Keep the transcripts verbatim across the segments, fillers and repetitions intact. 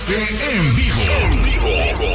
En vivo. En vivo.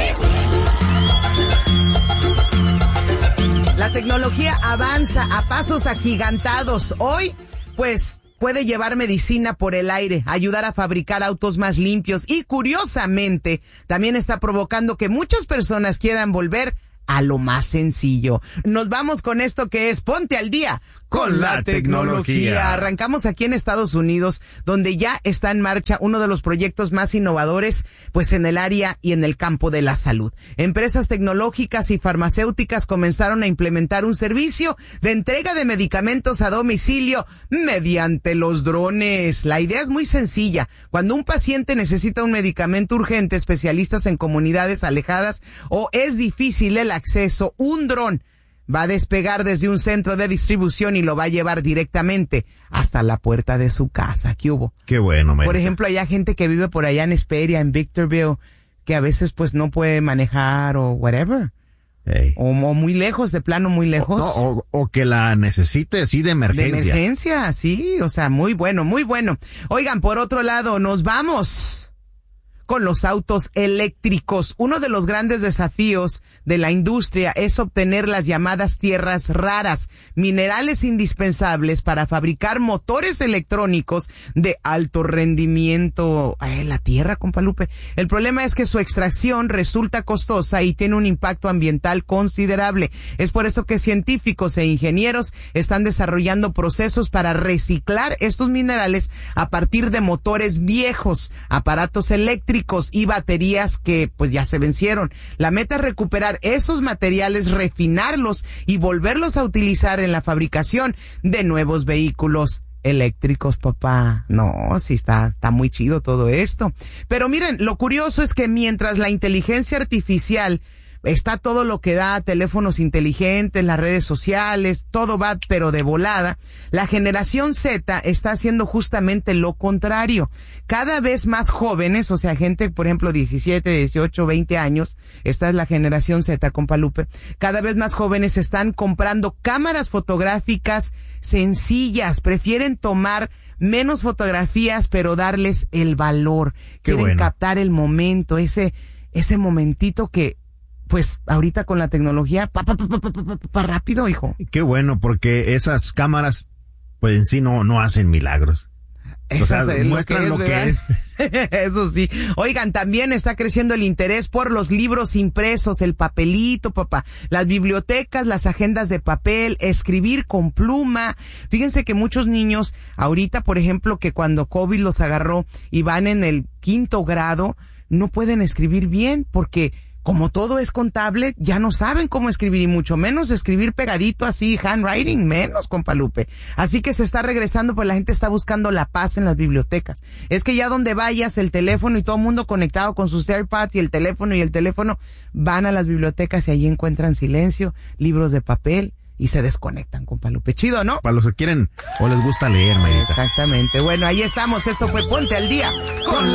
La tecnología avanza a pasos agigantados. Hoy, pues, puede llevar medicina por el aire, ayudar a fabricar autos más limpios y, curiosamente, también está provocando que muchas personas quieran volver a lo más sencillo. Nos vamos con esto que es Ponte al Día con la tecnología. Arrancamos aquí en Estados Unidos, donde ya está en marcha uno de los proyectos más innovadores, pues en el área y en el campo de la salud. Empresas tecnológicas y farmacéuticas comenzaron a implementar un servicio de entrega de medicamentos a domicilio mediante los drones. La idea es muy sencilla. Cuando un paciente necesita un medicamento urgente, especialistas en comunidades alejadas o es difícil el acceso, un dron va a despegar desde un centro de distribución y lo va a llevar directamente hasta la puerta de su casa. ¿Qué hubo? Qué bueno, man. Por ejemplo, hay gente que vive por allá en Hesperia, en Victorville, que a veces pues no puede manejar o whatever. Hey. O, o muy lejos, de plano muy lejos. O, no, o, o que la necesite así de emergencia. De emergencia, sí, o sea, muy bueno, muy bueno. Oigan, por otro lado, nos vamos con los autos eléctricos. Uno de los grandes desafíos de la industria es obtener las llamadas tierras raras, minerales indispensables para fabricar motores electrónicos de alto rendimiento. Ay, la tierra, compa Lupe. El problema es que su extracción resulta costosa y tiene un impacto ambiental considerable. Es por eso que científicos e ingenieros están desarrollando procesos para reciclar estos minerales a partir de motores viejos, aparatos eléctricos y baterías que pues ya se vencieron. La meta es recuperar esos materiales, refinarlos y volverlos a utilizar en la fabricación de nuevos vehículos eléctricos, papá. No, sí está, está muy chido todo esto. Pero miren, lo curioso es que mientras la inteligencia artificial está todo lo que da, teléfonos inteligentes, las redes sociales, todo va pero de volada, la generación Z está haciendo justamente lo contrario. Cada vez más jóvenes, o sea, gente, por ejemplo, diecisiete, dieciocho, veinte años, esta es la generación Z, compa Lupe, cada vez más jóvenes están comprando cámaras fotográficas sencillas, prefieren tomar menos fotografías, pero darles el valor. Qué Quieren bueno. captar el momento, ese, ese momentito que pues ahorita con la tecnología, pa, pa, pa, pa, pa, pa, pa, rápido, hijo. Qué bueno, porque esas cámaras, pues en sí no, no hacen milagros. Eso o sea, es muestran lo que es. Lo que es. Eso sí. Oigan, también está creciendo el interés por los libros impresos, el papelito, papá. Las bibliotecas, las agendas de papel, escribir con pluma. Fíjense que muchos niños, ahorita, por ejemplo, que cuando COVID los agarró y van en el quinto grado, no pueden escribir bien porque como todo es contable, ya no saben cómo escribir y mucho menos escribir pegadito así, handwriting, menos, compa Lupe. Así que se está regresando, pues la gente está buscando la paz en las bibliotecas. Es que ya donde vayas, el teléfono y todo el mundo conectado con sus AirPods y el teléfono y el teléfono, van a las bibliotecas y allí encuentran silencio, libros de papel y se desconectan, compa Lupe. Chido, ¿no? Para los que quieren o les gusta leer, Mayita. Exactamente. Bueno, ahí estamos. Esto fue Ponte al Día con la